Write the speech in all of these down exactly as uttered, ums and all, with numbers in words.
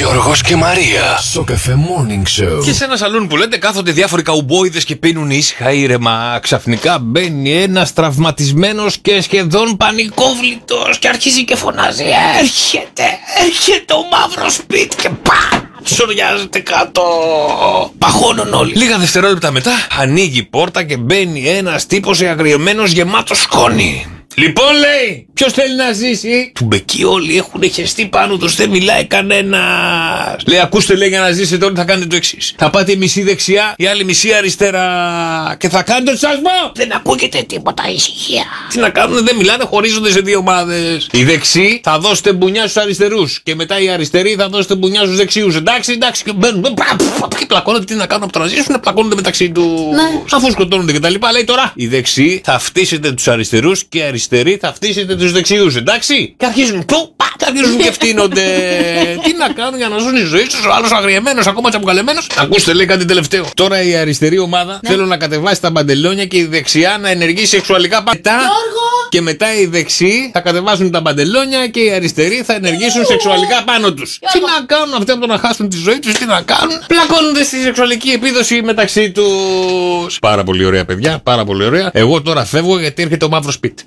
Γιώργος και Μαρία. Σοκαφέ Morning Show. Και σε ένα σαλούν που λέτε κάθονται διάφοροι καουμπόιδες και πίνουν ήσυχα ήρεμα. Ξαφνικά μπαίνει ένας τραυματισμένος και σχεδόν πανικόβλητος και αρχίζει και φωνάζει: Έρχεται, έρχεται ο μαύρος Πιτ και πά! Ψωριάζεται κάτω. Παχώνουν όλοι. Λίγα δευτερόλεπτα μετά ανοίγει η πόρτα και μπαίνει ένας τύπος αγριεμένος γεμάτο σκόνη. Λοιπόν, λέει, ποιος θέλει να ζήσει? Του μπεκεί όλοι έχουν χεστεί πάνω τους, δεν μιλάει κανένας. Λέει, ακούστε, λέει, για να ζήσετε όλοι θα κάνετε το εξής. Θα πάτε μισή δεξιά, η άλλη μισή αριστερά. Και θα κάνετε το σασμό. Δεν ακούγεται τίποτα, ησυχία. Τι να κάνουν, δεν μιλάνε, χωρίζονται σε δύο ομάδες. Οι δεξιοί θα δώσετε μπουνιά στους αριστερούς. Και μετά οι αριστεροί θα δώσετε μπουνιά στους δεξιούς. Εντάξει, εντάξει, και μπαίνουν. Και πλακώνονται, τι να κάνουν από το να ζήσουν, πλακώνονται μεταξύ τους. Ναι. Αφού σκοτώνονται και τα λοιπά, λέει τώρα. Οι δεξιοί θα φτύσετε τους αριστερούς και οι αριστεροί θα φτύσετε τους δεξιούς, εντάξει. Και αρχίζουν του, πα, και αρχίζουν και φτύνονται. Τι να κάνουν για να ζουν η ζωή τους, ο άλλος αγριεμένος, ακόμα τσαμπουκαλεμένος. Ακούστε, λέει κάτι τελευταίο. Τώρα η αριστερή ομάδα ναι. θέλουν να κατεβάσει τα μπαντελόνια και η δεξιά να ενεργήσει σεξουαλικά μετά. Και μετά οι δεξιοί θα κατεβάσουν τα μπαντελόνια και οι αριστεροί θα ενεργήσουν Γιώργο. σεξουαλικά πάνω τους. Τι να κάνουν αυτοί από το να χάσουν τη ζωή τους, τι να κάνουν. Πλακώνονται στη σεξουαλική επίδοση μεταξύ τους. Πάρα πολύ ωραία, παιδιά, πάρα πολύ ωραία. Εγώ τώρα φεύγω γιατί έρχεται ο μαύρος Πιτ.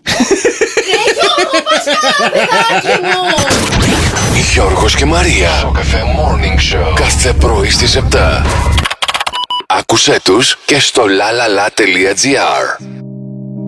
Γιώργος και Μαρία. Σοκαφέ Morning Show. Κάθε πρωί στις επτά. Άκουσέ τους και στο λαλαλα τελεία τζι άρ.